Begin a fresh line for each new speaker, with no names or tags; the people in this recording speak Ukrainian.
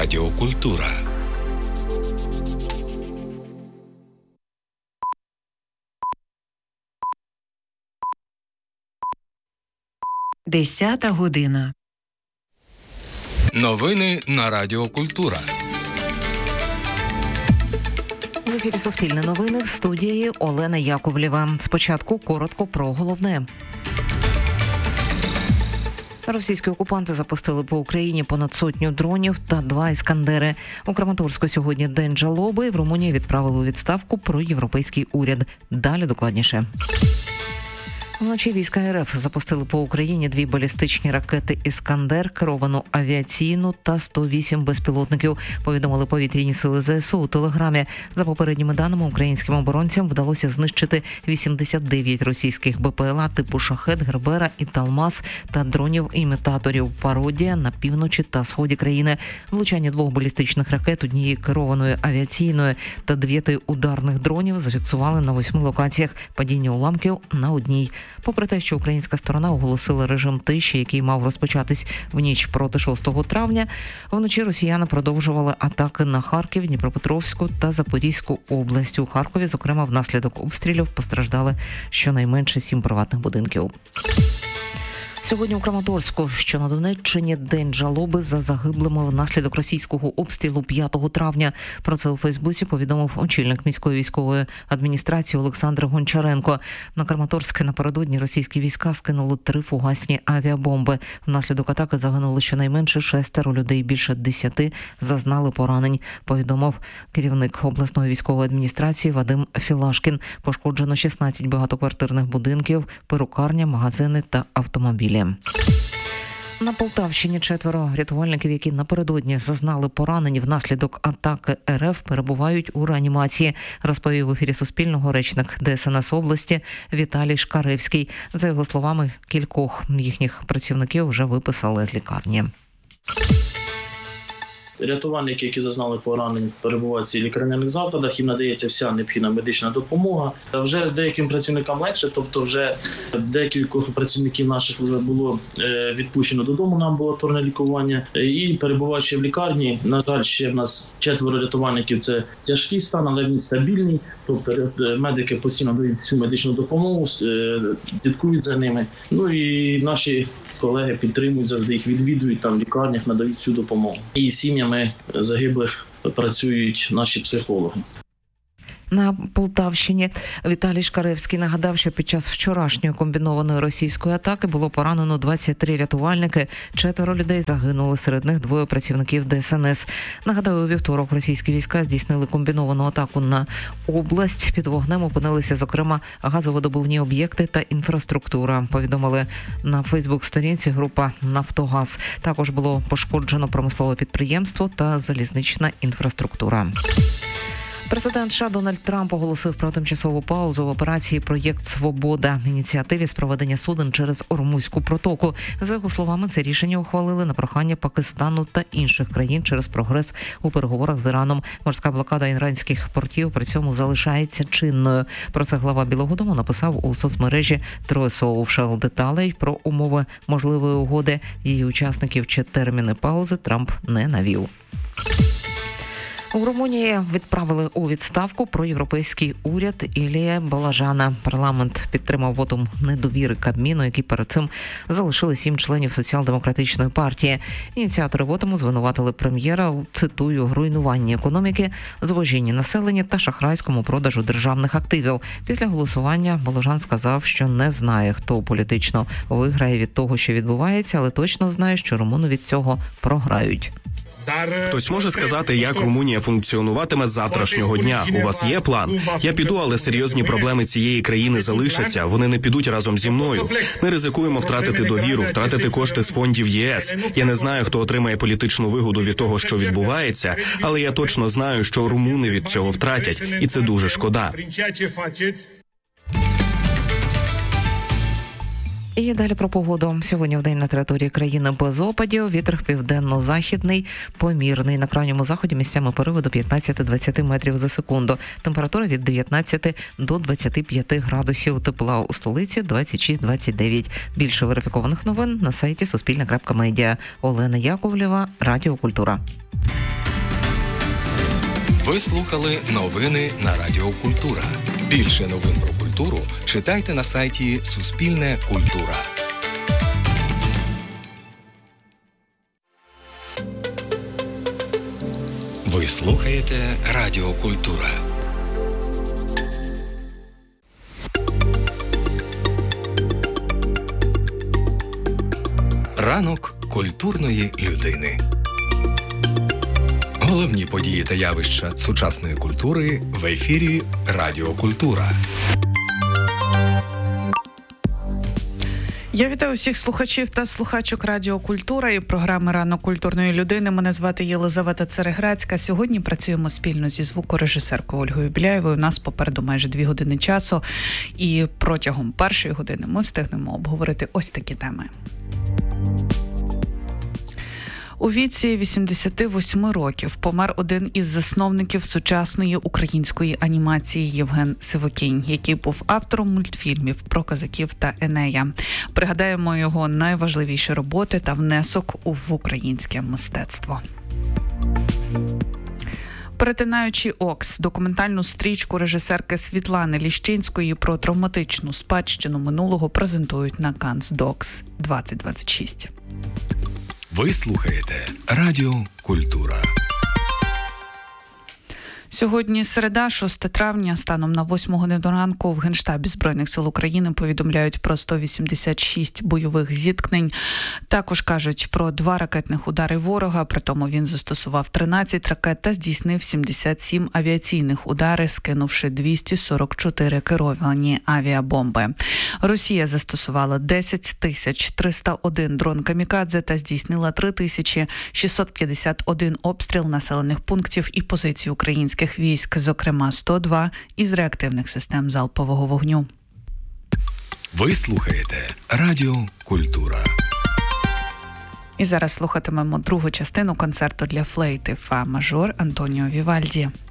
Радіокультура.
Десята година.
Новини на Радіокультура.
В ефірі Суспільне новини, в студії Олена Яковлєва. Спочатку коротко про головне. Російські окупанти запустили по Україні понад 100 дронів та 2 «Іскандери». У Краматорську сьогодні день жалоби, і в Румунії відправили у відставку проєвропейський уряд. Далі докладніше. Вночі війська РФ запустили по Україні 2 балістичні ракети «Іскандер», керовану авіаційну та 108 безпілотників, повідомили повітряні сили ЗСУ у Телеграмі. За попередніми даними, українським оборонцям вдалося знищити 89 російських БПЛА типу «Шахед», «Гербера» і «Талмас» та дронів-імітаторів «Пародія» на півночі та сході країни. Влучання 2 балістичних ракет, однієї керованої авіаційної та 9 ударних дронів зафіксували на 8 локаціях, падіння уламків на одній. Попри те, що українська сторона оголосила режим тиші, який мав розпочатись в ніч проти 6 травня, вночі росіяни продовжували атаки на Харків, Дніпропетровську та Запорізьку області. У Харкові, зокрема, внаслідок обстрілів постраждали щонайменше 7 приватних будинків. Сьогодні у Краматорську, що на Донеччині, день жалоби за загиблими внаслідок російського обстрілу 5 травня. Про це у Фейсбуці повідомив очільник міської військової адміністрації Олександр Гончаренко. На Краматорськ напередодні російські війська скинули 3 фугасні авіабомби. Внаслідок атаки загинули щонайменше 6 людей, більше 10 зазнали поранень, повідомив керівник обласної військової адміністрації Вадим Філашкін. Пошкоджено 16 багатоквартирних будинків, перукарня, магазини та автомобілі. На Полтавщині 4 рятувальників, які напередодні зазнали поранень внаслідок атаки РФ, перебувають у реанімації, розповів в ефірі Суспільного речник ДСНС області Віталій Шкаревський. За його словами, кількох їхніх працівників вже виписали з лікарні.
Рятувальники, які зазнали поранень, перебувають в цих лікарняних закладах, їм надається вся необхідна медична допомога. Вже деяким працівникам легше, тобто вже декількох працівників наших вже було відпущено додому на амбулаторне лікування. І перебуваючи в лікарні, на жаль, ще в нас 4 рятувальників – це тяжкий стан, але він стабільний. Тобто медики постійно дають всю медичну допомогу, слідкують за ними. Ну і наші колеги підтримують, завжди їх відвідують, там в лікарнях надають всю допомогу. І сім'ями загиблих працюють наші психологи.
На Полтавщині Віталій Шкаревський нагадав, що під час вчорашньої комбінованої російської атаки було поранено 23 рятувальники, 4 людей загинули, серед них 2 працівників ДСНС. Нагадаю, у вівторок російські війська здійснили комбіновану атаку на область. Під вогнем опинилися, зокрема, газовидобувні об'єкти та інфраструктура, повідомили на Фейсбук-сторінці група «Нафтогаз». Також було пошкоджено промислове підприємство та залізнична інфраструктура. Президент США Дональд Трамп оголосив про тимчасову паузу в операції «Проєкт Свобода» – ініціативі з проведення суден через Ормузьку протоку. За його словами, це рішення ухвалили на прохання Пакистану та інших країн через прогрес у переговорах з Іраном. Морська блокада іранських портів при цьому залишається чинною. Про це глава Білого дому написав у соцмережі Truth Social. Деталей про умови можливої угоди, її учасників чи терміни паузи Трамп не навів. У Румунії відправили у відставку проєвропейський уряд Ілія Балажана. Парламент підтримав вотум недовіри Кабміну, який перед цим залишили 7 членів соціал-демократичної партії. Ініціатори вотуму звинуватили прем'єра у, цитую, руйнуванні економіки, зубожінні населення та шахрайському продажу державних активів. Після голосування Балажан сказав, що не знає, хто політично виграє від того, що відбувається, але точно знає, що румуни від цього програють.
Хтось може сказати, як Румунія функціонуватиме з завтрашнього дня? У вас є план? Я піду, але серйозні проблеми цієї країни залишаться. Вони не підуть разом зі мною. Ми ризикуємо втратити довіру, втратити кошти з фондів ЄС. Я не знаю, хто отримає політичну вигоду від того, що відбувається, але я точно знаю, що румуни від цього втратять. І це дуже шкода.
І далі про погоду. Сьогодні вдень на території країни без опадів. Вітер південно-західний, помірний. На крайньому заході місцями пориви до 15-20 метрів за секунду. Температура від 19 до 25 градусів. Тепла у столиці 26-29. Більше верифікованих новин на сайті Суспільне.Медіа. Олена Яковлєва, Радіокультура.
Ви слухали новини на Радіо Культура. Більше новин про культуру читайте на сайті Суспільне Культура. Ви слухаєте Радіо Культура. Ранок культурної людини. Головні події та явища сучасної культури в ефірі Радіо Культура.
Я вітаю всіх слухачів та слухачок Радіо Культура і програми «Ранок культурної людини». Мене звати Єлизавета Цереграцька. Сьогодні працюємо спільно зі звукорежисеркою Ольгою Біляєвою. У нас попереду майже 2 години часу. І протягом першої години ми встигнемо обговорити ось такі теми. У віці 88 років помер один із засновників сучасної української анімації Євген Сивокінь, який був автором мультфільмів про козаків та Енея. Пригадаємо його найважливіші роботи та внесок в українське мистецтво. «Перетинаючи Окс» – документальну стрічку режисерки Світлани Ліщинської про травматичну спадщину минулого презентують на Cannes Docs 2026.
Ви слухаєте Радіо Культура.
Сьогодні середа, 6 травня, станом на 8 годину ранку в Генштабі Збройних сил України повідомляють про 186 бойових зіткнень. Також кажуть про 2 ракетних удари ворога, при тому він застосував 13 ракет та здійснив 77 авіаційних удари, скинувши 244 керовані авіабомби. Росія застосувала 10 301 дрон «Камікадзе» та здійснила 3651 обстріл населених пунктів і позицій українських військ, зокрема 102 із реактивних систем залпового вогню.
Ви слухаєте Радіо Культура.
І зараз слухатимемо другу частину концерту для флейти «Фа мажор» Антоніо Вівальді.